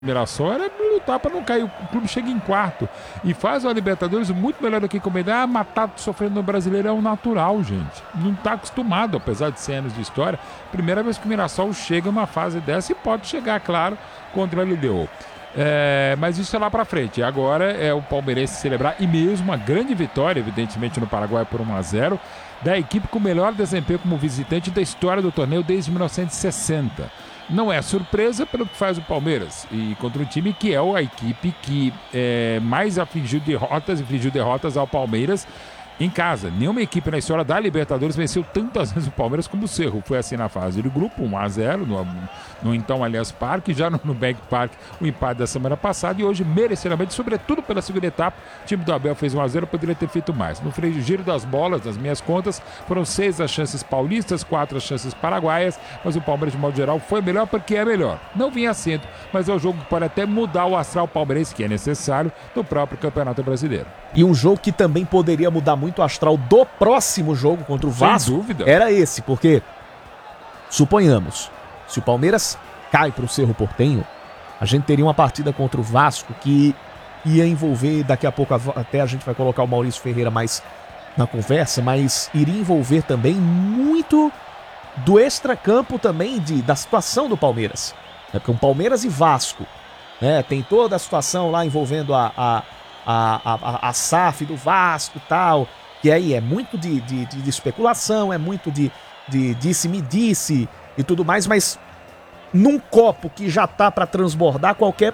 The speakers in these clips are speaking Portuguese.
Mirassol era lutar para não cair. O clube chega em quarto e faz uma Libertadores muito melhor do que encomendar. Matar sofrendo no brasileiro é um natural, gente. Não está acostumado, apesar de 100 anos de história. Primeira vez que o Mirassol chega numa fase dessa e pode chegar, claro, contra a LDU. Mas isso é lá para frente. Agora é o palmeirense celebrar, e mesmo uma grande vitória, evidentemente no Paraguai por 1-0, da equipe com o melhor desempenho como visitante da história do torneio desde 1960. Não é surpresa pelo que faz o Palmeiras, e contra um time que é a equipe que mais infligiu derrotas ao Palmeiras em casa. Nenhuma equipe na história da Libertadores venceu tantas vezes o Palmeiras como o Cerro. Foi assim na fase do grupo, 1-0 no então Allianz Parque, já no Bank Park o empate da semana passada, e hoje merecidamente, sobretudo pela segunda etapa, o time do Abel fez 1-0, poderia ter feito mais. No giro das bolas, nas minhas contas, foram 6 as chances paulistas, 4 as chances paraguaias, mas o Palmeiras de modo geral foi melhor porque é melhor. Não vinha sendo, mas é um jogo que pode até mudar o astral palmeirense, que é necessário, do próprio Campeonato Brasileiro. E um jogo que também poderia mudar muito o astral do próximo jogo contra o Vasco. Sem dúvida. Era esse, porque, suponhamos, se o Palmeiras cai para o Cerro Porteño, a gente teria uma partida contra o Vasco que ia envolver, daqui a pouco até a gente vai colocar o Maurício Ferreira mais na conversa, mas iria envolver também muito do extracampo também da situação do Palmeiras. Porque um Palmeiras e Vasco, tem toda a situação lá envolvendo a SAF do Vasco e tal, que aí é muito de especulação, é muito de disse-me-disse e tudo mais, mas num copo que já tá para transbordar, qualquer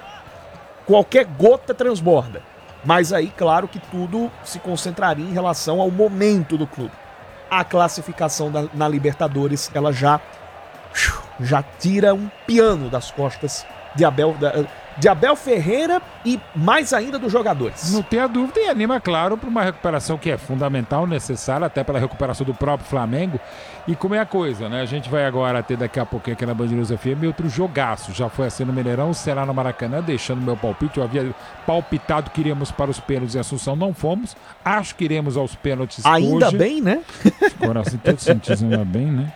gota transborda. Mas aí, claro que tudo se concentraria em relação ao momento do clube. A classificação na Libertadores, ela já tira um piano das costas de Abel Ferreira e mais ainda dos jogadores. Não tem a dúvida, e anima, claro, para uma recuperação que é fundamental, necessária, até pela recuperação do próprio Flamengo. E como é a coisa, né? A gente vai agora ter daqui a pouquinho aqui na Band News FM outro jogaço. Já foi assim no Mineirão, será no Maracanã, deixando meu palpite. Eu havia palpitado que iríamos para os pênaltis em Assunção, não fomos. Acho que iremos aos pênaltis ainda hoje. Bem, né? Agora, assim, todos sentidos ainda bem, né?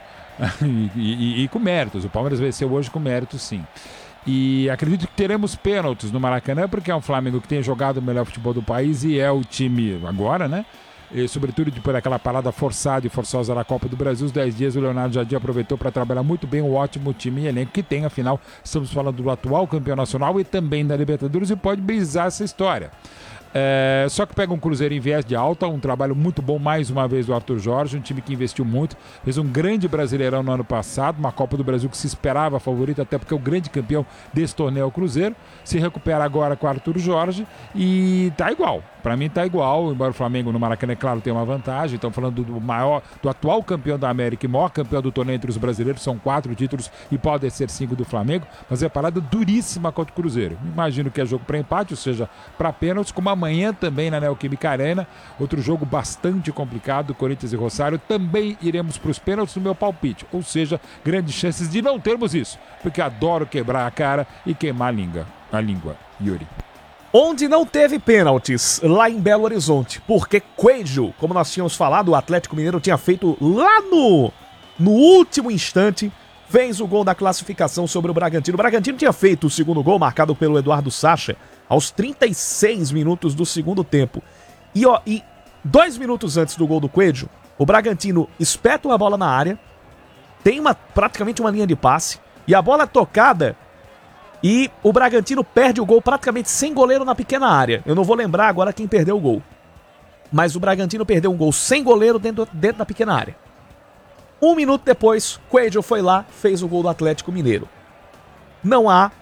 E com méritos. O Palmeiras venceu hoje com méritos, sim. E acredito que teremos pênaltis no Maracanã, porque é um Flamengo que tem jogado o melhor futebol do país e é o time agora, né? E sobretudo depois daquela parada forçada e forçosa da Copa do Brasil, os 10 dias o Leonardo Jardim aproveitou para trabalhar muito bem um ótimo time e elenco que tem, afinal, estamos falando do atual campeão nacional e também da Libertadores, e pode brisar essa história. Só que pega um Cruzeiro em viés de alta, um trabalho muito bom mais uma vez do Arthur Jorge, um time que investiu muito, fez um grande Brasileirão no ano passado, uma Copa do Brasil que se esperava favorita, até porque o grande campeão desse torneio é o Cruzeiro, se recupera agora com o Arthur Jorge e tá igual. Para mim tá igual, embora o Flamengo no Maracanã, é claro, tem uma vantagem. Estamos falando do atual campeão da América e maior campeão do torneio entre os brasileiros, são 4 títulos e podem ser 5 do Flamengo, mas é parada duríssima contra o Cruzeiro. Imagino que é jogo para empate, ou seja, para pênaltis, como amanhã também na Neoquímica Arena, outro jogo bastante complicado, Corinthians e Rosário, também iremos para os pênaltis no meu palpite, ou seja, grandes chances de não termos isso, porque adoro quebrar a cara e queimar a língua. Yuri. Onde não teve pênaltis, lá em Belo Horizonte, porque Coelho, como nós tínhamos falado, o Atlético Mineiro tinha feito lá no último instante, fez o gol da classificação sobre o Bragantino. O Bragantino tinha feito o segundo gol, marcado pelo Eduardo Sacha, aos 36 minutos do segundo tempo. E 2 minutos antes do gol do Coelho, o Bragantino espeta uma bola na área, tem praticamente uma linha de passe, e a bola é tocada, e o Bragantino perde o gol praticamente sem goleiro na pequena área. Eu não vou lembrar agora quem perdeu o gol. Mas o Bragantino perdeu um gol sem goleiro dentro da pequena área. 1 minuto depois, Coelho foi lá, fez o gol do Atlético Mineiro. Não há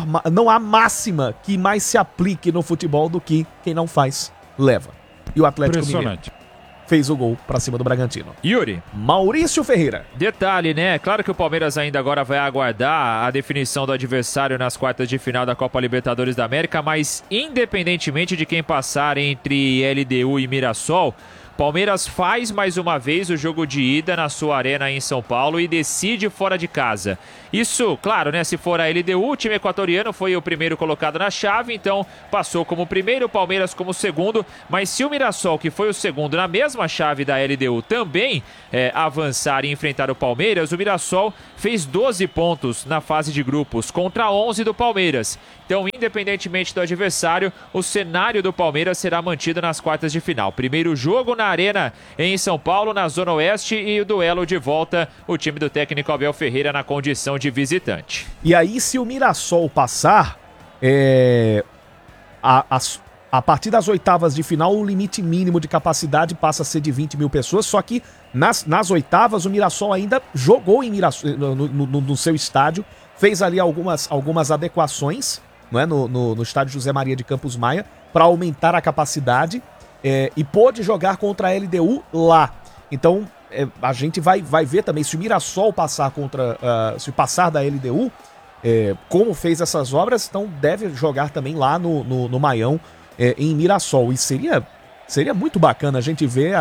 máxima que mais se aplique no futebol do que quem não faz, leva. E o Atlético Mineiro fez o gol pra cima do Bragantino. Yuri. Maurício Ferreira. Detalhe, né? Claro que o Palmeiras ainda agora vai aguardar a definição do adversário nas quartas de final da Copa Libertadores da América, mas independentemente de quem passar entre LDU e Mirassol, Palmeiras faz mais uma vez o jogo de ida na sua arena em São Paulo e decide fora de casa. Isso, claro, né? Se for a LDU, o time equatoriano foi o primeiro colocado na chave, então passou como primeiro, o Palmeiras como segundo. Mas se o Mirassol, que foi o segundo na mesma chave da LDU, também avançar e enfrentar o Palmeiras, o Mirassol fez 12 pontos na fase de grupos contra 11 do Palmeiras. Então, independentemente do adversário, o cenário do Palmeiras será mantido nas quartas de final. Primeiro jogo na Arena em São Paulo, na Zona Oeste, e o duelo de volta, o time do técnico Abel Ferreira na condição de visitante. E aí, se o Mirassol passar, a partir das oitavas de final, o limite mínimo de capacidade passa a ser de 20 mil pessoas, só que nas oitavas o Mirassol ainda jogou em no seu estádio, fez ali algumas adequações, não é, no estádio José Maria de Campos Maia, para aumentar a capacidade, e pôde jogar contra a LDU lá. Então a gente vai ver também, se o Mirassol passar se passar da LDU, como fez essas obras, então deve jogar também lá no Maião, em Mirassol. E seria muito bacana a gente ver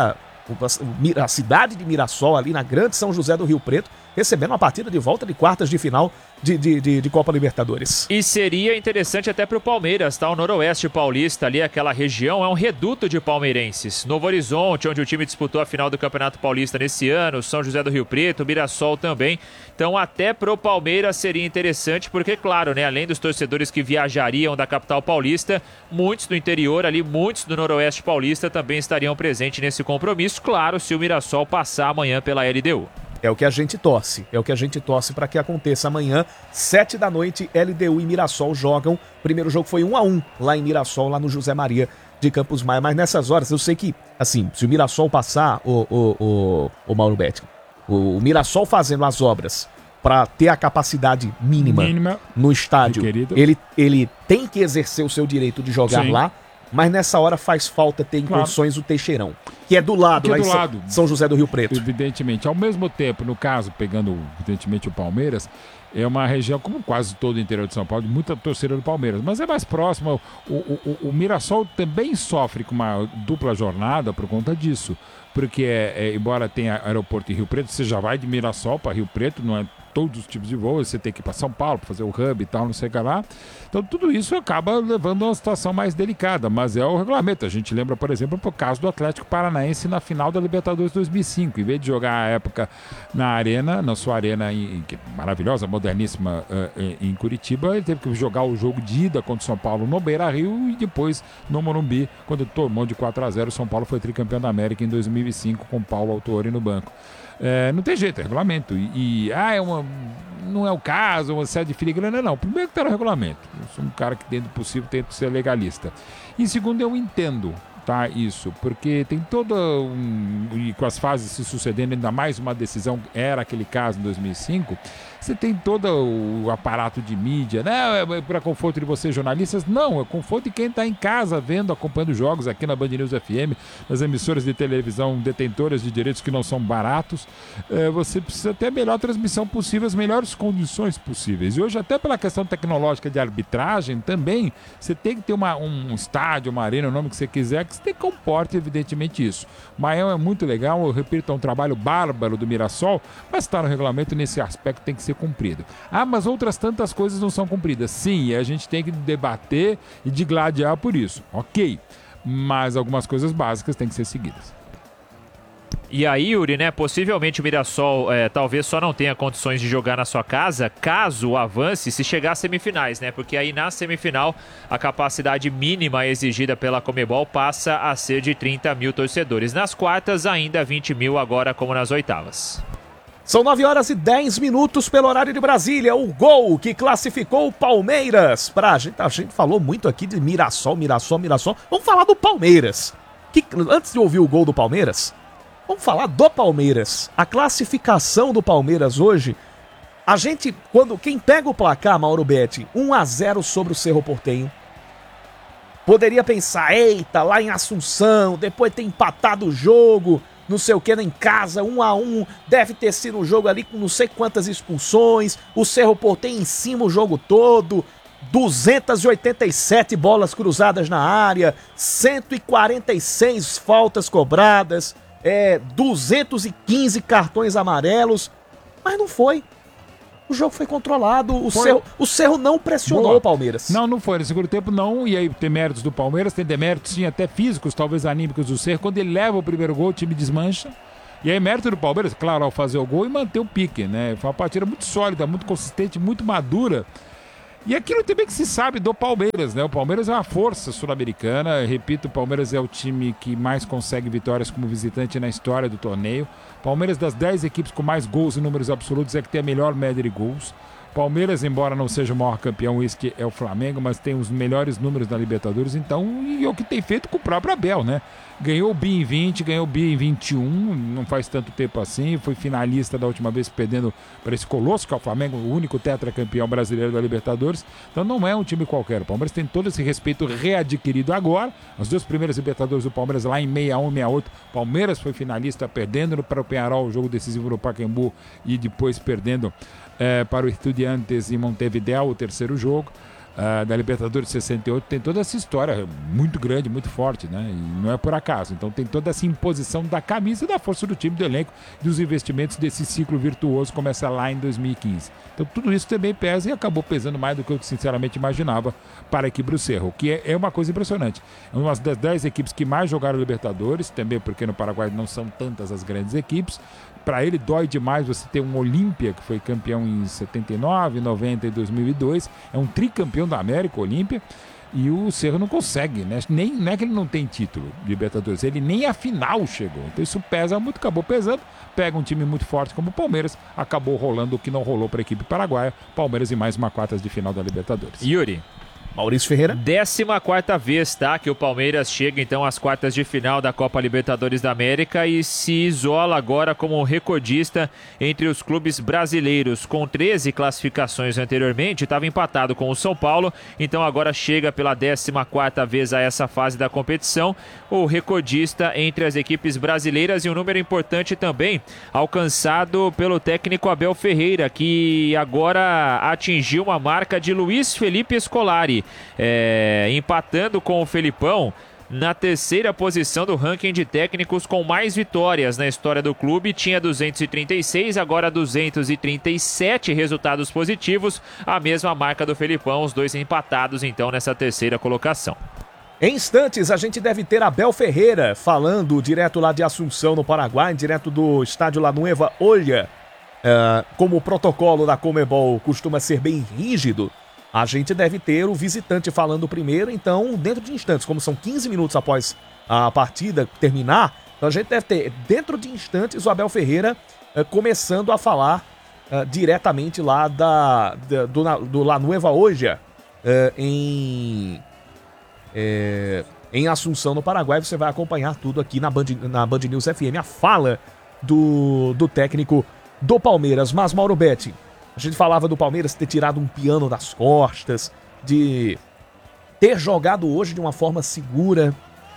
a cidade de Mirassol ali na Grande São José do Rio Preto recebendo uma partida de volta de quartas de final de Copa Libertadores. E seria interessante até para o Palmeiras, tá? O Noroeste Paulista ali, aquela região, é um reduto de palmeirenses. Novo Horizonte, onde o time disputou a final do Campeonato Paulista nesse ano, São José do Rio Preto, Mirassol também. Então até pro Palmeiras seria interessante, porque claro, né, além dos torcedores que viajariam da capital paulista, muitos do interior ali, muitos do Noroeste Paulista também estariam presentes nesse compromisso, claro, se o Mirassol passar amanhã pela LDU. É o que a gente torce para que aconteça amanhã, 7 da noite, LDU e Mirassol jogam. O primeiro jogo foi 1-1 lá em Mirassol, lá no José Maria de Campos Maia. Mas nessas horas, eu sei que, assim, se o Mirassol passar, o Mauro Betti, o Mirassol fazendo as obras para ter a capacidade mínima no estádio, ele tem que exercer o seu direito de jogar lá. Mas nessa hora faz falta ter em condições o Teixeirão, que é do lado, lá em São José do Rio Preto. Evidentemente. Ao mesmo tempo, no caso, pegando evidentemente o Palmeiras, é uma região, como quase todo o interior de São Paulo, de muita torcida do Palmeiras, mas é mais próximo. O Mirassol também sofre com uma dupla jornada por conta disso, porque embora tenha aeroporto em Rio Preto, você já vai de Mirassol para Rio Preto, não é todos os tipos de voos, você tem que ir para São Paulo para fazer o hub e tal, não sei o que lá. Então tudo isso acaba levando a uma situação mais delicada, mas é o regulamento. A gente lembra, por exemplo, por caso do Atlético Paranaense na final da Libertadores 2005. Em vez de jogar a época na arena, na sua arena maravilhosa, moderníssima, em Curitiba, ele teve que jogar o jogo de ida contra o São Paulo no Beira-Rio e depois no Morumbi, quando tomou de 4-0. O São Paulo foi tricampeão da América em 2005 com Paulo Autuori no banco. Não tem jeito, é regulamento. Não é o caso, uma série de filigrana, não. Primeiro que está no regulamento. Eu sou um cara que, dentro do possível, tenta ser legalista. E segundo, eu entendo, tá, isso, porque tem e com as fases se sucedendo, ainda mais uma decisão, era aquele caso em 2005, você tem todo o aparato de mídia, né? Para conforto de vocês jornalistas, não, é conforto de quem está em casa vendo, acompanhando jogos aqui na Band News FM, nas emissoras de televisão detentoras de direitos que não são baratos. Você precisa ter a melhor transmissão possível, as melhores condições possíveis. E hoje, até pela questão tecnológica de arbitragem, também você tem que ter um estádio, uma arena, o nome que você quiser, que você comporte evidentemente isso. Maião é muito legal, eu repito, é um trabalho bárbaro do Mirassol, mas está no regulamento, nesse aspecto tem que ser cumprido. Mas outras tantas coisas não são cumpridas. Sim, e a gente tem que debater e digladiar por isso. Ok, mas algumas coisas básicas têm que ser seguidas. E aí, Yuri, né, possivelmente o Mirassol talvez só não tenha condições de jogar na sua casa, caso avance, se chegar às semifinais, né? Porque aí na semifinal a capacidade mínima exigida pela Conmebol passa a ser de 30 mil torcedores. Nas quartas, ainda 20 mil, agora como nas oitavas. São 9h10 pelo horário de Brasília. O gol que classificou o Palmeiras. A gente falou muito aqui de Mirassol. Vamos falar do Palmeiras. Antes de ouvir o gol do Palmeiras, vamos falar do Palmeiras. A classificação do Palmeiras hoje. Quem pega o placar, Mauro Betti, 1-0 sobre o Cerro Porteño, poderia pensar, eita, lá em Assunção, depois ter empatado o jogo, não sei o que, em casa, 1-1, deve ter sido um jogo ali com não sei quantas expulsões, o Cerro Porteño em cima o jogo todo. 287 bolas cruzadas na área, 146 faltas cobradas, 215 cartões amarelos, mas não foi. O jogo foi controlado, o Cerro não pressionou o Palmeiras. Não foi. No segundo tempo não, e aí tem méritos do Palmeiras, tem deméritos, sim, até físicos, talvez anímicos do Cerro. Quando ele leva o primeiro gol, o time desmancha. E aí mérito do Palmeiras, claro, ao fazer o gol e manter o pique, né? Foi uma partida muito sólida, muito consistente, muito madura. E aquilo também que se sabe do Palmeiras, né? O Palmeiras é uma força sul-americana. Repito, o Palmeiras é o time que mais consegue vitórias como visitante na história do torneio. Palmeiras, das 10 equipes com mais gols em números absolutos, é que tem a melhor média de gols. Palmeiras, embora não seja o maior campeão, este é o Flamengo, mas tem os melhores números na Libertadores, então, e é o que tem feito com o próprio Abel, né? Ganhou o Bi em 20, ganhou o Bi em 21, não faz tanto tempo assim, foi finalista da última vez perdendo para esse colosso, que é o Flamengo, o único tetracampeão brasileiro da Libertadores, então não é um time qualquer. O Palmeiras tem todo esse respeito readquirido agora, as duas primeiras Libertadores do Palmeiras lá em 61, 68, Palmeiras foi finalista perdendo para o Peñarol, o jogo decisivo no Pacaembu, e depois perdendo para o Estudiantes em Montevideo, o terceiro jogo da Libertadores de 68. Tem toda essa história muito grande, muito forte, né? E não é por acaso. Então tem toda essa imposição da camisa e da força do time, do elenco, dos investimentos desse ciclo virtuoso, começa lá em 2015. Então tudo isso também pesa e acabou pesando mais do que eu sinceramente imaginava para a equipe do Cerro, que é uma coisa impressionante. É uma das 10 equipes que mais jogaram Libertadores, também porque no Paraguai não são tantas as grandes equipes. Para ele dói demais você ter um Olímpia, que foi campeão em 79, 90 e 2002. É um tricampeão da América, Olímpia. E o Cerro não consegue, né? Não é que ele não tem título de Libertadores, ele nem a final chegou. Então isso pesa muito, acabou pesando. Pega um time muito forte como o Palmeiras, acabou rolando o que não rolou para a equipe paraguaia. Palmeiras em mais uma quartas de final da Libertadores. Yuri. Maurício Ferreira. 14ª vez, tá? Que o Palmeiras chega então às quartas de final da Copa Libertadores da América e se isola agora como recordista entre os clubes brasileiros. Com 13 classificações anteriormente, estava empatado com o São Paulo, então agora chega pela 14ª vez a essa fase da competição, o recordista entre as equipes brasileiras, e um número importante também, alcançado pelo técnico Abel Ferreira, que agora atingiu uma marca de Luiz Felipe Scolari, empatando com o Felipão na terceira posição do ranking de técnicos com mais vitórias na história do clube. Tinha 236, agora 237 resultados positivos, a mesma marca do Felipão, os dois empatados então nessa terceira colocação. Em instantes, a gente deve ter Abel Ferreira falando direto lá de Assunção, no Paraguai, direto do estádio La Nueva Olha. Como o protocolo da Conmebol costuma ser bem rígido, a gente deve ter o visitante falando primeiro. Então, dentro de instantes, como são 15 minutos após a partida terminar, então a gente deve ter, dentro de instantes, o Abel Ferreira começando a falar diretamente lá do La Nueva Olha, em Assunção, no Paraguai. Você vai acompanhar tudo aqui na Band News FM, a fala do técnico do Palmeiras. Mas, Mauro Betti, a gente falava do Palmeiras ter tirado um piano das costas, de ter jogado hoje de uma forma segura.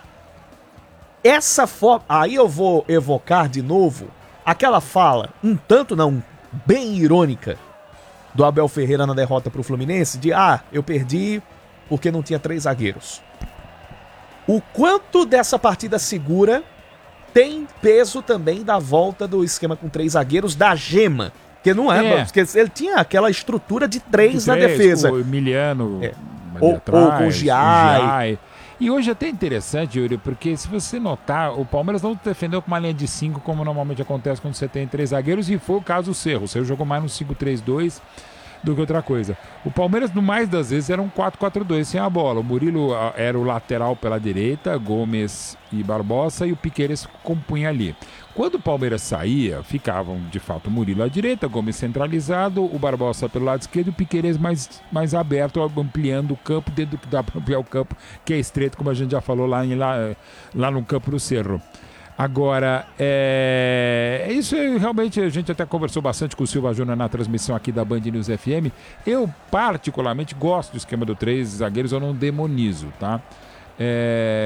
Essa forma, aí eu vou evocar de novo aquela fala, um tanto não, bem irônica, do Abel Ferreira na derrota para o Fluminense, de eu perdi porque não tinha 3 zagueiros. O quanto dessa partida segura tem peso também da volta do esquema com 3 zagueiros da Gema, que não porque ele tinha aquela estrutura de 3 na defesa. O Emiliano, ou com o Giai. E hoje é até interessante, Yuri, porque se você notar, o Palmeiras não defendeu com uma linha de 5, como normalmente acontece quando você tem 3 zagueiros, e foi o caso do Cerro. O Cerro jogou mais no 5-3-2 do que outra coisa. O Palmeiras, no mais das vezes, era um 4-4-2 sem a bola. O Murilo era o lateral pela direita, Gomes e Barbosa, e o Piquerez compunha ali. Quando o Palmeiras saía, ficavam, de fato, o Murilo à direita, Gomes centralizado, o Barbosa pelo lado esquerdo e o Piquerez mais aberto, ampliando o campo, dentro do que dá para ampliar o campo, que é estreito, como a gente já falou lá no campo do Cerro. Agora, isso realmente a gente até conversou bastante com o Silva Júnior na transmissão aqui da Band News FM. Eu particularmente gosto do esquema do 3 zagueiros, eu não demonizo, tá?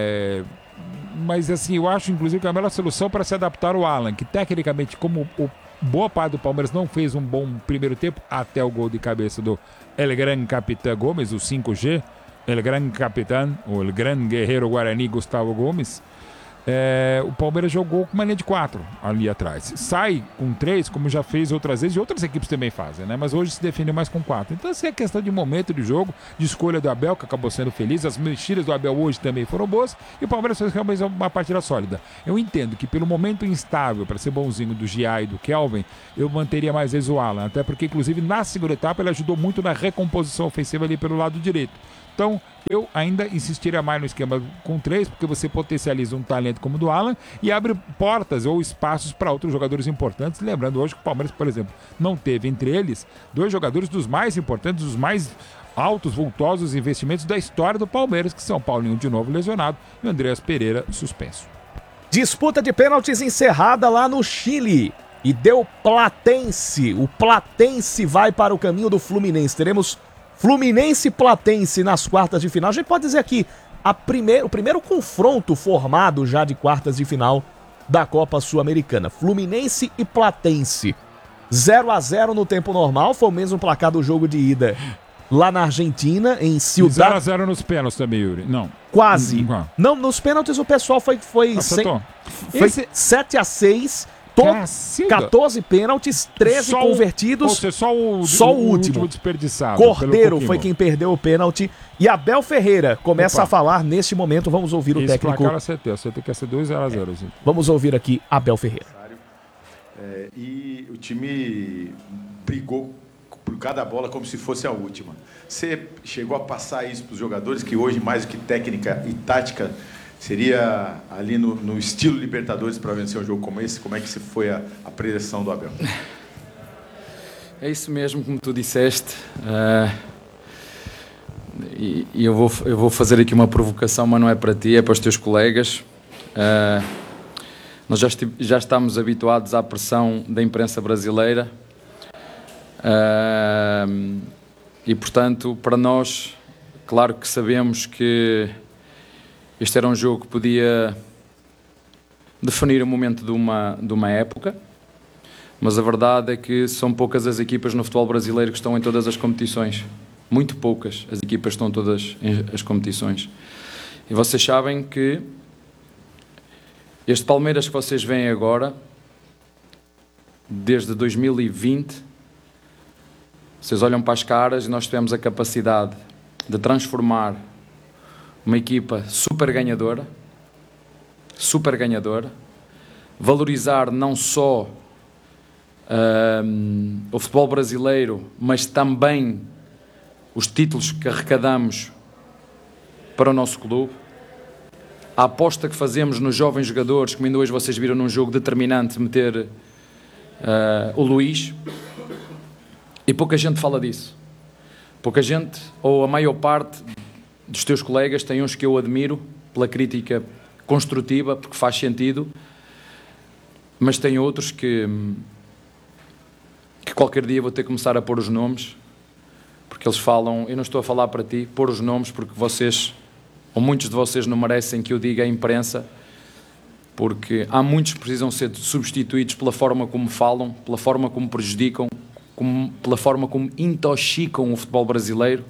Mas assim, eu acho inclusive que é a melhor solução para se adaptar ao Alan, que tecnicamente, como boa parte do Palmeiras não fez um bom primeiro tempo, até o gol de cabeça do El Gran Capitán Gomes, o 5G, El Gran Capitán, ou El Gran Guerreiro Guarani Gustavo Gomes. O Palmeiras jogou com uma linha de 4 ali atrás. Sai com 3, como já fez outras vezes, e outras equipes também fazem, né? Mas hoje se defende mais com 4. Então, assim, é questão de momento de jogo, de escolha do Abel, que acabou sendo feliz. As mexidas do Abel hoje também foram boas, e o Palmeiras fez realmente uma partida sólida. Eu entendo que pelo momento instável, para ser bonzinho do Gia e do Kelvin, eu manteria mais vezes o Alan, até porque, inclusive, na segunda etapa, ele ajudou muito na recomposição ofensiva ali pelo lado direito. Então, eu ainda insistiria mais no esquema com 3, porque você potencializa um talento como o do Alan e abre portas ou espaços para outros jogadores importantes. Lembrando hoje que o Palmeiras, por exemplo, não teve entre eles 2 jogadores dos mais importantes, dos mais altos, vultosos investimentos da história do Palmeiras, que são Paulinho de novo lesionado e o Andreas Pereira suspenso. Disputa de pênaltis encerrada lá no Chile. E deu Platense. O Platense vai para o caminho do Fluminense. Teremos Fluminense e Platense nas quartas de final. A gente pode dizer aqui, o primeiro confronto formado já de quartas de final da Copa Sul-Americana. Fluminense e Platense. 0-0 no tempo normal, foi o mesmo placar do jogo de ida lá na Argentina, em Ciudad. 0-0 nos pênaltis também, Yuri. Não. Quase. Não, nos pênaltis o pessoal foi 7-6. 14 pênaltis, 13 convertidos. Ou seja, só o último desperdiçado. Cordeiro foi quem perdeu o pênalti. E Abel Ferreira começa a falar neste momento. Vamos ouvir o técnico. Esse placar acertei. Acertei que ia ser 2-0. Vamos ouvir aqui Abel Ferreira. E o time brigou por cada bola como se fosse a última. Você chegou a passar isso para os jogadores, que hoje, mais do que técnica e tática, seria ali no estilo Libertadores para vencer um jogo como esse? Como é que foi a preleção do Abel? É isso mesmo, como tu disseste. E eu vou fazer aqui uma provocação, mas não é para ti, é para os teus colegas. Nós já estamos habituados à pressão da imprensa brasileira. E, portanto, para nós, claro que sabemos que este era um jogo que podia definir o momento de uma época, mas a verdade é que são poucas as equipas no futebol brasileiro que estão em todas as competições. Muito poucas as equipas estão todas em as competições. E vocês sabem que este Palmeiras que vocês veem agora, desde 2020, vocês olham para as caras e nós tivemos a capacidade de transformar uma equipa super ganhadora, valorizar não só o futebol brasileiro, mas também os títulos que arrecadamos para o nosso clube, a aposta que fazemos nos jovens jogadores, como ainda hoje vocês viram num jogo determinante, meter o Luís, e pouca gente fala disso. Pouca gente, ou a maior parte dos teus colegas, tem uns que eu admiro pela crítica construtiva, porque faz sentido, mas tem outros que qualquer dia vou ter que começar a pôr os nomes, porque eles falam, eu não estou a falar para ti, pôr os nomes, porque vocês, ou muitos de vocês não merecem que eu diga à imprensa, porque há muitos que precisam ser substituídos pela forma como falam, pela forma como prejudicam, pela forma como intoxicam o futebol brasileiro.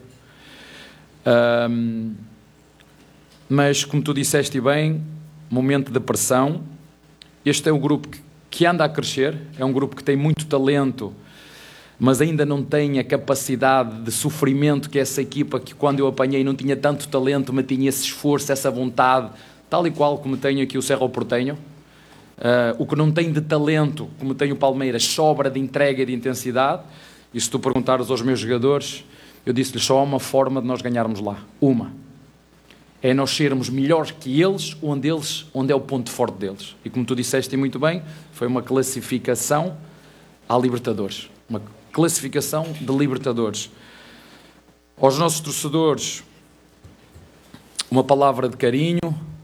Mas, como tu disseste bem, momento de pressão. Este é um grupo que anda a crescer, é um grupo que tem muito talento, mas ainda não tem a capacidade de sofrimento que essa equipa, que quando eu apanhei não tinha tanto talento, mas tinha esse esforço, essa vontade, tal e qual como tenho aqui o Cerro Porteño. O que não tem de talento, como tem o Palmeiras, sobra de entrega e de intensidade. E se tu perguntares aos meus jogadores, eu disse-lhes só há uma forma de nós ganharmos lá. Uma. É nós sermos melhores que eles, onde é o ponto forte deles. E como tu disseste muito bem, foi uma classificação à Libertadores. Uma classificação de Libertadores. Aos nossos torcedores, uma palavra de carinho,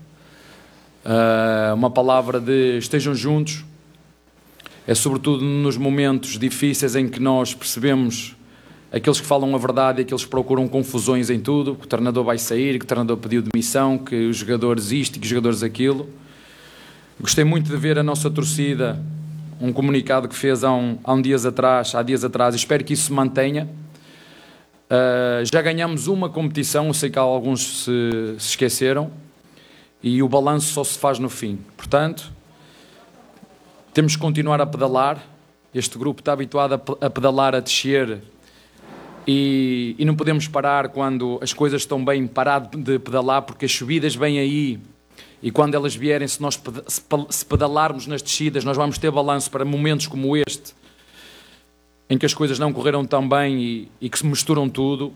uma palavra de estejam juntos. É sobretudo nos momentos difíceis em que nós percebemos aqueles que falam a verdade e aqueles que procuram confusões em tudo, que o treinador vai sair, que o treinador pediu demissão, que os jogadores isto e que os jogadores aquilo. Gostei muito de ver a nossa torcida um comunicado que fez há dias atrás, e espero que isso se mantenha. Já ganhamos uma competição, eu sei que alguns se esqueceram, e o balanço só se faz no fim. Portanto, temos que continuar a pedalar. Este grupo está habituado a pedalar, a descer, e não podemos parar quando as coisas estão bem, parar de pedalar, porque as subidas vêm aí, e quando elas vierem, se pedalarmos nas descidas, nós vamos ter balanço para momentos como este, em que as coisas não correram tão bem e que se misturam tudo.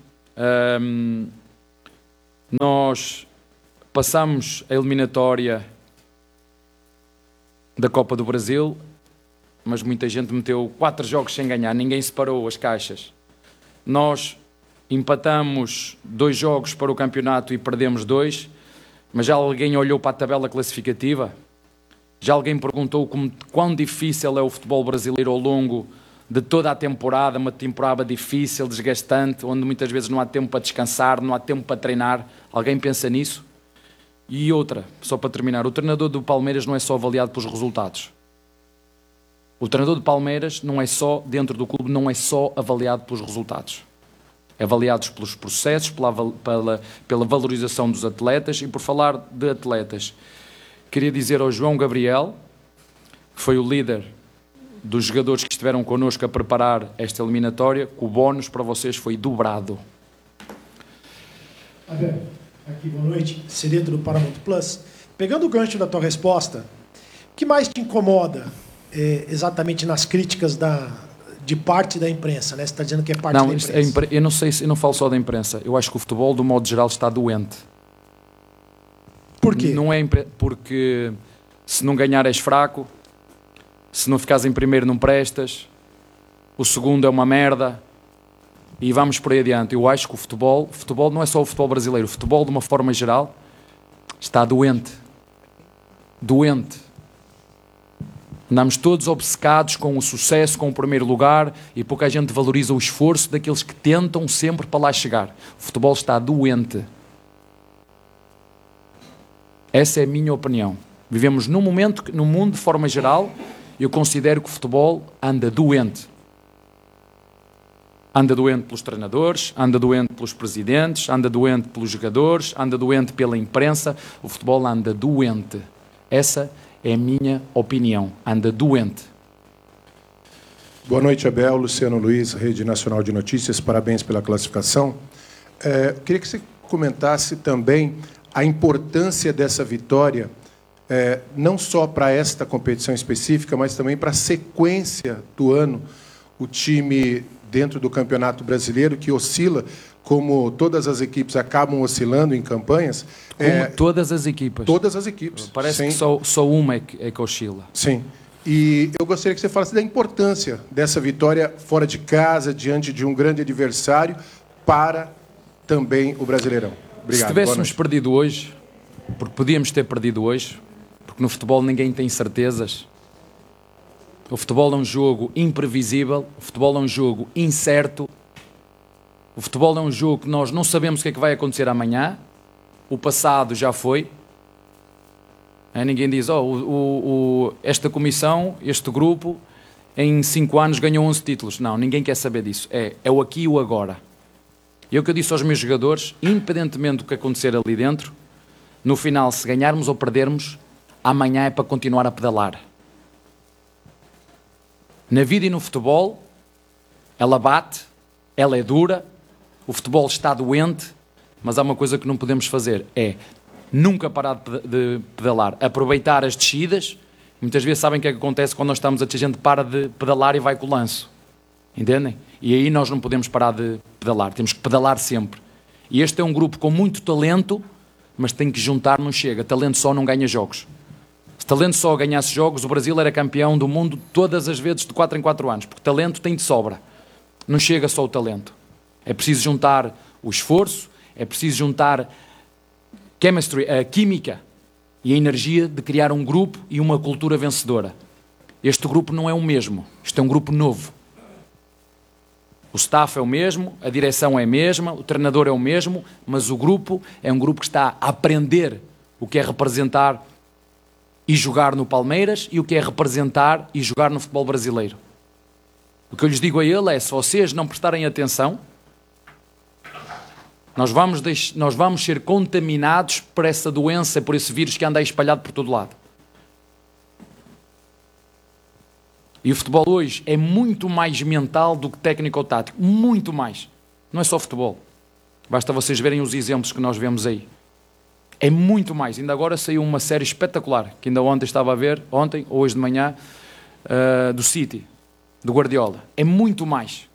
Nós passamos a eliminatória da Copa do Brasil, mas muita gente meteu 4 jogos sem ganhar, ninguém separou as caixas. Nós empatamos 2 jogos para o campeonato e perdemos 2, mas já alguém olhou para a tabela classificativa? Já alguém perguntou quão difícil é o futebol brasileiro ao longo de toda a temporada, uma temporada difícil, desgastante, onde muitas vezes não há tempo para descansar, não há tempo para treinar? Alguém pensa nisso? E outra, só para terminar, o treinador do Palmeiras não é só avaliado pelos resultados. O treinador do Palmeiras não é só, dentro do clube, não é só avaliado pelos resultados. É avaliado pelos processos, pela valorização dos atletas. E por falar de atletas, queria dizer ao João Gabriel, que foi o líder dos jogadores que estiveram connosco a preparar esta eliminatória, que o bónus para vocês foi dobrado. Abel, aqui, boa noite. Cereto do Paramount Plus. Pegando o gancho da tua resposta, o que mais te incomoda exatamente nas críticas de parte da imprensa, né? Você está dizendo que é parte da imprensa. Eu não sei, eu não falo só da imprensa. Eu acho que o futebol, do modo geral, está doente. Por quê? Não é porque se não ganhar és fraco, se não ficares em primeiro não prestas, o segundo é uma merda, e vamos por aí adiante. Eu acho que o futebol não é só o futebol brasileiro, o futebol de uma forma geral está doente. Doente. Andamos todos obcecados com o sucesso, com o primeiro lugar, e pouca gente valoriza o esforço daqueles que tentam sempre para lá chegar. O futebol está doente. Essa é a minha opinião. Vivemos num momento que, no mundo de forma geral, eu considero que o futebol anda doente. Anda doente pelos treinadores, anda doente pelos presidentes, anda doente pelos jogadores, anda doente pela imprensa. O futebol anda doente. Essa é a minha opinião. Anda doente. Boa noite, Abel. Luciano Luiz, Rede Nacional de Notícias. Parabéns pela classificação. Queria que você comentasse também a importância dessa vitória, não só para esta competição específica, mas também para a sequência do ano. O time dentro do Campeonato Brasileiro, que oscila, como todas as equipes acabam oscilando em campanhas. Como todas as equipas. Todas as equipes. Parece que só uma é que oscila. Sim. E eu gostaria que você falasse da importância dessa vitória fora de casa, diante de um grande adversário, para também o Brasileirão. Obrigado. Se tivéssemos perdido hoje, porque podíamos ter perdido hoje, porque no futebol ninguém tem certezas. O futebol é um jogo imprevisível, o futebol é um jogo incerto, o futebol é um jogo que nós não sabemos o que é que vai acontecer amanhã, o passado já foi. Ninguém diz, esta comissão, este grupo, em 5 anos ganhou 11 títulos. Não, ninguém quer saber disso. É o aqui e o agora. E é o que eu disse aos meus jogadores, independentemente do que acontecer ali dentro, no final, se ganharmos ou perdermos, amanhã é para continuar a pedalar. Na vida e no futebol, ela bate, ela é dura, o futebol está doente, mas há uma coisa que não podemos fazer, é nunca parar de pedalar, aproveitar as descidas. Muitas vezes sabem o que é que acontece quando nós estamos a gente para de pedalar e vai com o lanço. Entendem? E aí nós não podemos parar de pedalar, temos que pedalar sempre. E este é um grupo com muito talento, mas tem que juntar, não chega. Talento só não ganha jogos. Se talento só ganhasse jogos, o Brasil era campeão do mundo todas as vezes de 4 em 4 anos, porque talento tem de sobra. Não chega só o talento. É preciso juntar o esforço, é preciso juntar chemistry, a química e a energia de criar um grupo e uma cultura vencedora. Este grupo não é o mesmo, isto é um grupo novo. O staff é o mesmo, a direção é a mesma, o treinador é o mesmo, mas o grupo é um grupo que está a aprender o que é representar e jogar no Palmeiras e o que é representar e jogar no futebol brasileiro. O que eu lhes digo a ele é, se vocês não prestarem atenção, nós vamos ser contaminados por essa doença, por esse vírus que anda aí espalhado por todo lado. E o futebol hoje é muito mais mental do que técnico ou tático. Muito mais. Não é só futebol. Basta vocês verem os exemplos que nós vemos aí. É muito mais. Ainda agora saiu uma série espetacular, que ainda ontem estava a ver, ontem ou hoje de manhã, do City, do Guardiola. É muito mais.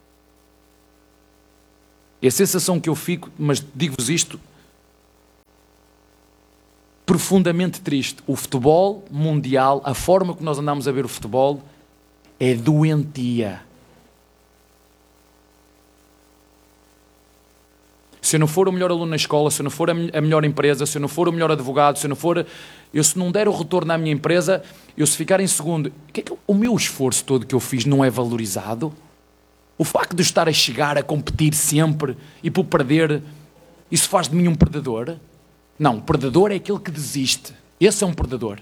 É a sensação que eu fico, mas digo-vos isto, profundamente triste. O futebol mundial, a forma que nós andamos a ver o futebol, é doentia. Se eu não for o melhor aluno na escola, se eu não for a melhor empresa, se eu não for o melhor advogado, se não der o retorno à minha empresa, eu se ficar em segundo, o meu esforço todo que eu fiz não é valorizado? O facto de eu estar a chegar, a competir sempre e por perder, isso faz de mim um perdedor? Não, perdedor é aquele que desiste. Esse é um perdedor.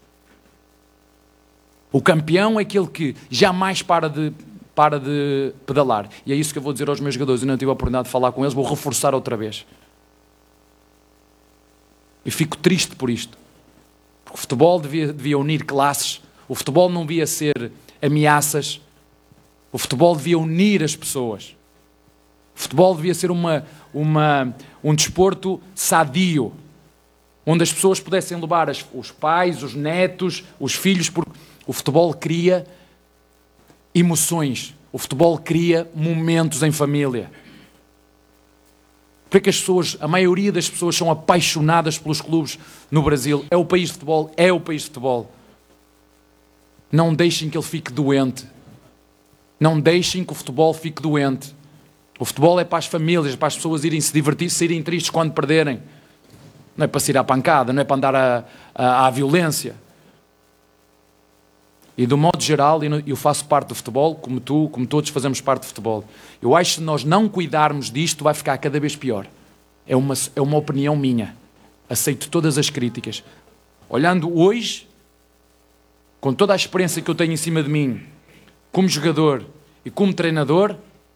O campeão é aquele que jamais para de pedalar. E é isso que eu vou dizer aos meus jogadores. Eu não tive a oportunidade de falar com eles, vou reforçar outra vez. E fico triste por isto. Porque o futebol devia unir classes. O futebol não devia ser ameaças. O futebol devia unir as pessoas. O futebol devia ser um desporto sadio, onde as pessoas pudessem levar os pais, os netos, os filhos, porque o futebol cria emoções. O futebol cria momentos em família. Porque as pessoas, a maioria das pessoas são apaixonadas pelos clubes no Brasil. É o país de futebol, é o país de futebol. Não deixem que ele fique doente. Não deixem que o futebol fique doente. O futebol é para as famílias, para as pessoas irem se divertir, saírem tristes quando perderem. Não é para se ir à pancada, não é para andar à violência. E do modo geral, eu faço parte do futebol, como tu, como todos fazemos parte do futebol. Eu acho que se nós não cuidarmos disto, vai ficar cada vez pior. É uma opinião minha. Aceito todas as críticas. Olhando hoje, com toda a experiência que eu tenho em cima de mim, como jogador e como treinador,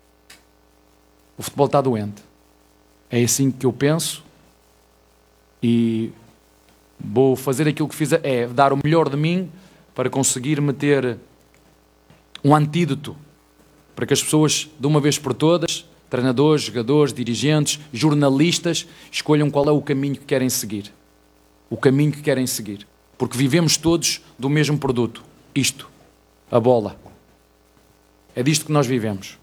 o futebol está doente. É assim que eu penso e vou fazer aquilo que fiz, é dar o melhor de mim para conseguir meter um antídoto para que as pessoas, de uma vez por todas, treinadores, jogadores, dirigentes, jornalistas, escolham qual é o caminho que querem seguir. O caminho que querem seguir. Porque vivemos todos do mesmo produto. Isto, a bola. É disto que nós vivemos.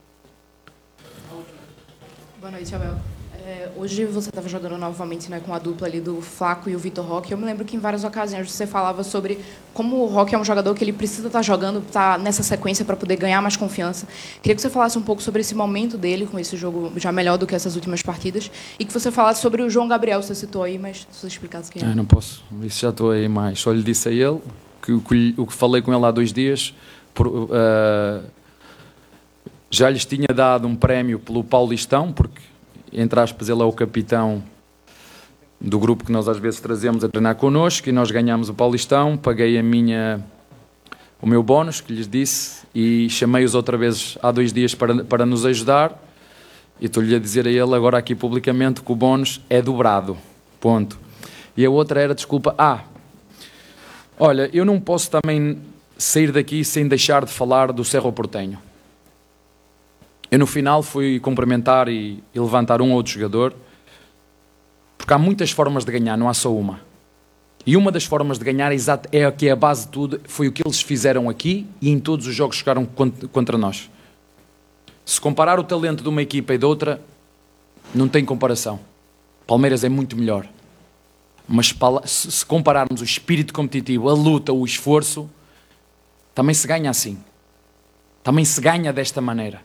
Boa noite, Abel. Hoje você estava jogando novamente, né, com a dupla ali do Flaco e o Vitor Roque. Eu me lembro que em várias ocasiões você falava sobre como o Roque é um jogador que ele precisa estar jogando, estar nessa sequência para poder ganhar mais confiança. Queria que você falasse um pouco sobre esse momento dele, com esse jogo já melhor do que essas últimas partidas, e que você falasse sobre o João Gabriel, você citou aí, mas se você explicasse quem é. Não posso, isso já estou aí mais. Só lhe disse a ele, o que falei com ele há 2 dias, já lhes tinha dado um prémio pelo Paulistão, porque entre aspas, ele é o capitão do grupo que nós às vezes trazemos a treinar connosco, e nós ganhámos o Paulistão, paguei o meu bónus, que lhes disse, e chamei-os outra vez há 2 dias para nos ajudar, e estou-lhe a dizer a ele agora aqui publicamente que o bónus é dobrado, ponto. E a outra era, desculpa, olha, eu não posso também sair daqui sem deixar de falar do Cerro Porteño. Eu no final fui cumprimentar e levantar um ou outro jogador, porque há muitas formas de ganhar, não há só uma. E uma das formas de ganhar é a que é a base de tudo, foi o que eles fizeram aqui e em todos os jogos que jogaram contra nós. Se comparar o talento de uma equipa e de outra, não tem comparação. Palmeiras é muito melhor. Mas se compararmos o espírito competitivo, a luta, o esforço, também se ganha assim. Também se ganha desta maneira.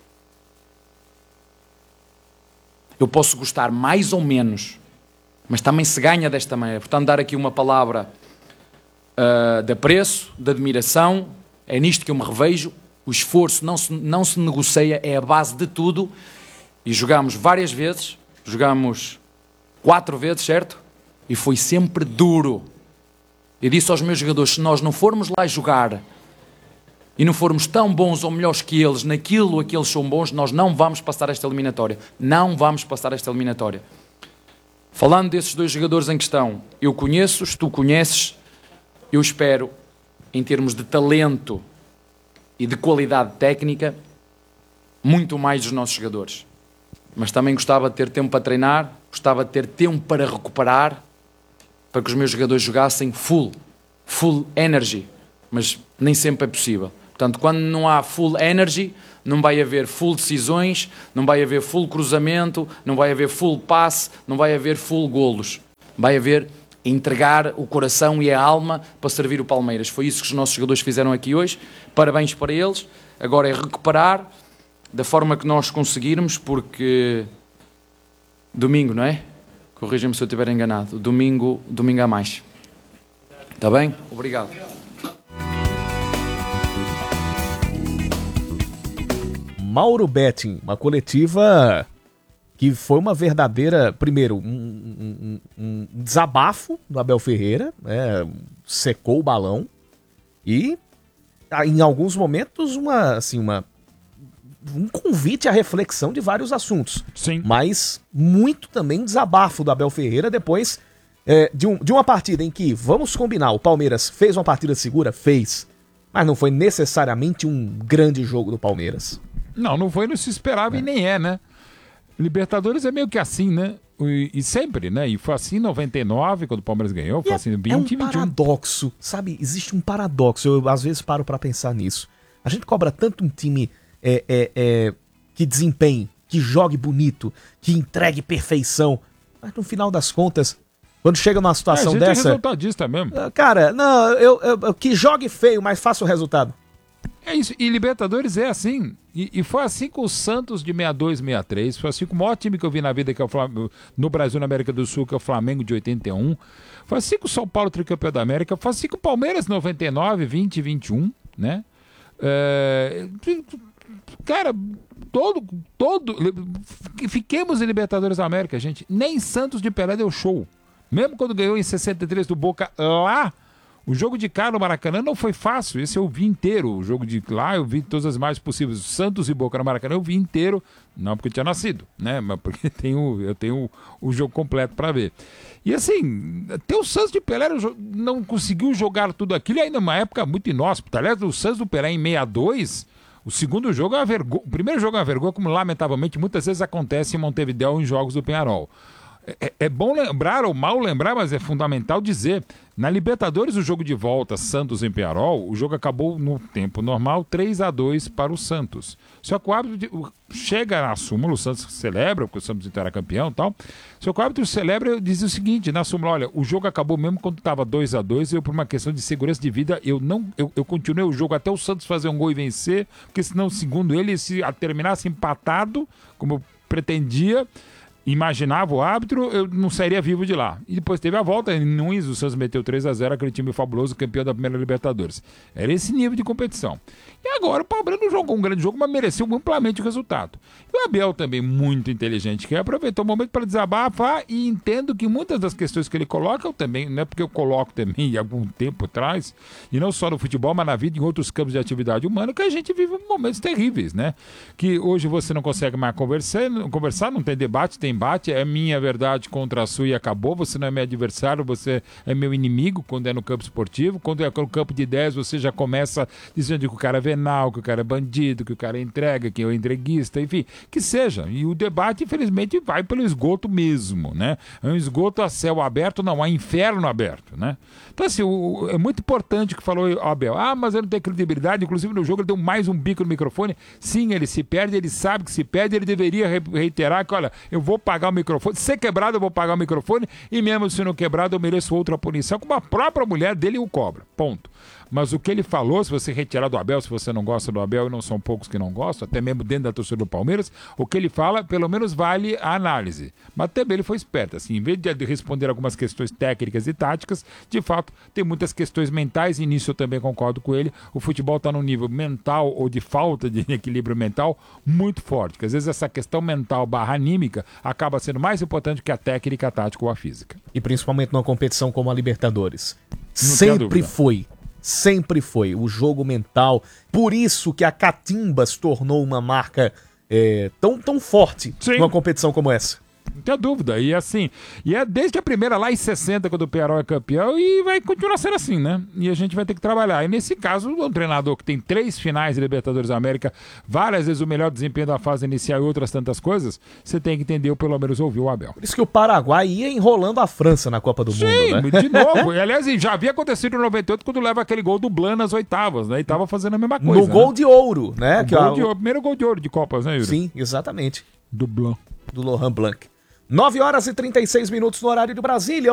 Eu posso gostar mais ou menos, mas também se ganha desta maneira. Portanto, dar aqui uma palavra de apreço, de admiração, é nisto que eu me revejo. O esforço não se negocia, é a base de tudo. E jogámos várias vezes, jogámos 4 vezes, certo? E foi sempre duro. Eu disse aos meus jogadores, se nós não formos lá jogar e não formos tão bons ou melhores que eles naquilo a que eles são bons, nós não vamos passar esta eliminatória. Não vamos passar esta eliminatória. Falando desses 2 jogadores em questão, eu conheço-os, tu conheces, eu espero, em termos de talento e de qualidade técnica, muito mais dos nossos jogadores. Mas também gostava de ter tempo para treinar, gostava de ter tempo para recuperar, para que os meus jogadores jogassem full energy, mas nem sempre é possível. Portanto, quando não há full energy, não vai haver full decisões, não vai haver full cruzamento, não vai haver full passe, não vai haver full golos. Vai haver entregar o coração e a alma para servir o Palmeiras. Foi isso que os nossos jogadores fizeram aqui hoje. Parabéns para eles. Agora é recuperar da forma que nós conseguirmos, porque domingo, não é? Corrija-me se eu estiver enganado. Domingo há mais. Está bem? Obrigado. Mauro Betting, uma coletiva que foi uma verdadeira, primeiro, um desabafo do Abel Ferreira, né? Secou o balão e, em alguns momentos, um convite à reflexão de vários assuntos. Sim. Mas muito também desabafo do Abel Ferreira depois de uma partida em que, vamos combinar, o Palmeiras fez uma partida segura? Fez. Mas não foi necessariamente um grande jogo do Palmeiras. Não foi, não se esperava e nem é, né? Libertadores é meio que assim, né? E sempre, né? E foi assim em 99, quando o Palmeiras ganhou, foi assim em 20 e 21. É um paradoxo, sabe? Existe um paradoxo, eu às vezes paro pra pensar nisso. A gente cobra tanto um time que desempenhe, que jogue bonito, que entregue perfeição, mas no final das contas, quando chega numa situação dessa... É resultadista mesmo. Cara, não, eu que jogue feio, mas faça o resultado. É isso, e Libertadores é assim. E foi assim com o Santos de 62, 63. Foi assim com o maior time que eu vi na vida, que é o Flamengo, no Brasil, na América do Sul, que é o Flamengo de 81. Foi assim com o São Paulo, tricampeão da América. Foi assim com o Palmeiras, 99, 20 e 21, né? Cara, fiquemos em Libertadores da América, gente. Nem Santos de Pelé deu show. Mesmo quando ganhou em 63 do Boca lá, o jogo de cá no Maracanã não foi fácil. Esse eu vi inteiro. O jogo de lá eu vi todas as imagens possíveis. Santos e Boca no Maracanã eu vi inteiro. Não porque eu tinha nascido, né? Mas porque eu tenho o jogo completo para ver. E assim, até o Santos de Pelé não conseguiu jogar tudo aquilo. E ainda numa época muito inóspita. Aliás, o Santos do Pelé em 62, o segundo jogo é uma vergonha. O primeiro jogo é uma vergonha, como lamentavelmente muitas vezes acontece em Montevidéu em jogos do Peñarol. É bom lembrar ou mal lembrar, mas é fundamental dizer. Na Libertadores, o jogo de volta Santos em Peñarol, o jogo acabou no tempo normal 3-2 para o Santos. Só que o árbitro chega na súmula, o Santos celebra, porque o Santos então era campeão e tal. Só que o árbitro celebra e diz o seguinte, na súmula, olha, o jogo acabou mesmo quando estava 2-2, e eu, por uma questão de segurança de vida, eu continuei o jogo até o Santos fazer um gol e vencer, porque senão, segundo ele, se terminasse empatado, como eu pretendia, imaginava o árbitro, eu não sairia vivo de lá. E depois teve a volta, em Nunes, o Santos meteu 3-0, aquele time fabuloso, campeão da primeira Libertadores. Era esse nível de competição. E agora o Palmeiras não jogou um grande jogo, mas mereceu amplamente o resultado. E o Abel também, muito inteligente, que aproveitou o momento para desabafar, e entendo que muitas das questões que ele coloca, eu também, não é porque eu coloco também há algum tempo atrás, e não só no futebol, mas na vida, em outros campos de atividade humana, que a gente vive momentos terríveis, né? Que hoje você não consegue mais conversar, não tem debate, tem embate, é minha verdade contra a sua e acabou, você não é meu adversário, você é meu inimigo quando é no campo esportivo, quando é no campo de ideias você já começa dizendo que o cara é venal, que o cara é bandido, que o cara é entrega, que é o entreguista, enfim, que seja. E o debate, infelizmente, vai pelo esgoto mesmo, né? É um esgoto a céu aberto, não, a inferno aberto, né? Então, assim, é muito importante o que falou o Abel. Mas ele não tem credibilidade, inclusive no jogo ele deu mais um bico no microfone. Sim, ele se perde, ele sabe que se perde, ele deveria reiterar que, olha, eu vou pagar o microfone, se quebrado eu vou pagar o microfone, e mesmo se não quebrado eu mereço outra punição, como a própria mulher dele o cobra, ponto. Mas o que ele falou, se você retirar do Abel, se você não gosta do Abel, e não são poucos que não gostam, até mesmo dentro da torcida do Palmeiras, o que ele fala, pelo menos vale a análise. Mas também ele foi esperto, assim, em vez de responder algumas questões técnicas e táticas, de fato, tem muitas questões mentais, e nisso eu também concordo com ele, o futebol está num nível mental, ou de falta de equilíbrio mental, muito forte, porque às vezes essa questão mental / anímica acaba sendo mais importante que a técnica, a tática ou a física. E principalmente numa competição como a Libertadores. Sempre foi. Sempre foi. O jogo mental. Por isso que a Catimba se tornou uma marca tão forte numa competição como essa. Não tem dúvida. E assim, é desde a primeira lá em 60, quando o Pearol é campeão, e vai continuar sendo assim, né? E a gente vai ter que trabalhar. E nesse caso, um treinador que tem 3 finais de Libertadores da América, várias vezes o melhor desempenho da fase inicial e outras tantas coisas, você tem que entender ou pelo menos ouvir o Abel. Por isso que o Paraguai ia enrolando a França na Copa do Mundo, né? De novo. E, aliás, já havia acontecido em 98, quando leva aquele gol do Blanc nas oitavas, né? E tava fazendo a mesma coisa. No gol de ouro, né? O primeiro gol de ouro de Copas, né, Yuri? Sim, exatamente. Do Blanc. Do Laurent Blanc. 9 horas e 36 minutos no horário de Brasília.